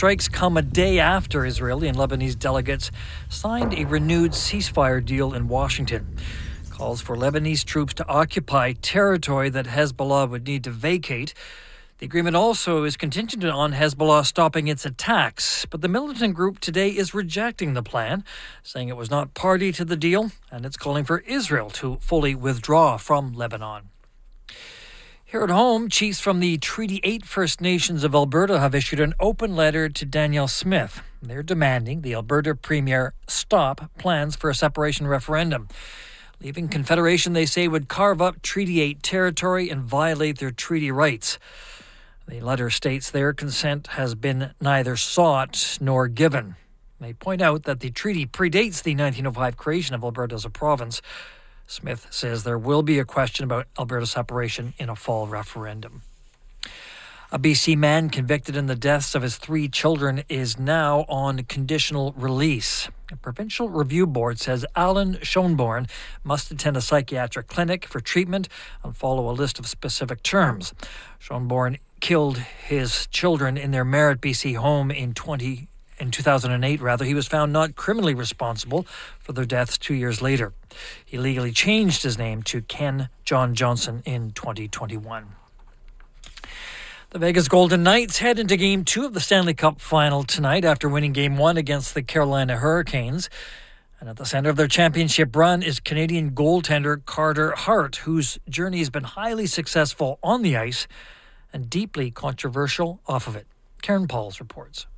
strikes come a day after Israeli and Lebanese delegates signed a renewed ceasefire deal in Washington. Calls for Lebanese troops to occupy territory that Hezbollah would need to vacate. The agreement also is contingent on Hezbollah stopping its attacks, but the militant group today is rejecting the plan, saying it was not party to the deal, and it's calling for Israel to fully withdraw from Lebanon. Here at home, chiefs from the Treaty 8 First Nations of Alberta have issued an open letter to Danielle Smith. They're demanding the Alberta Premier stop plans for a separation referendum. Leaving Confederation, they say, would carve up Treaty 8 territory and violate their treaty rights. The letter states their consent has been neither sought nor given. They point out that the treaty predates the 1905 creation of Alberta as a province. Smith says there will be a question about Alberta separation in a fall referendum. A BC man convicted in the deaths of his 3 children is now on conditional release. A provincial review board says Alan Schoenborn must attend a psychiatric clinic for treatment and follow a list of specific terms. Schoenborn killed his children in their Merritt, BC home in 2008. He was found not criminally responsible for their deaths 2 years later. He legally changed his name to Ken John Johnson in 2021. The Vegas Golden Knights head into Game 2 of the Stanley Cup Final tonight after winning Game 1 against the Carolina Hurricanes. And at the center of their championship run is Canadian goaltender Carter Hart, whose journey has been highly successful on the ice and deeply controversial off of it. Karen Pauls reports.